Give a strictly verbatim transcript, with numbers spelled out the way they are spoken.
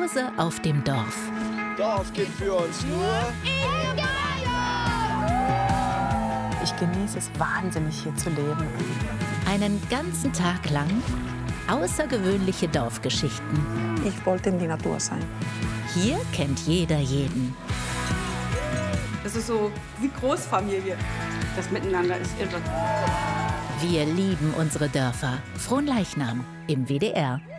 Zuhause auf dem Dorf. Dorf gibt für uns nur Ich genieße es wahnsinnig, hier zu leben. Einen ganzen Tag lang außergewöhnliche Dorfgeschichten. Ich wollte in die Natur sein. Hier kennt jeder jeden. Es ist so wie Großfamilie. Das Miteinander ist irre. Wir lieben unsere Dörfer. Fronleichnam im W D R.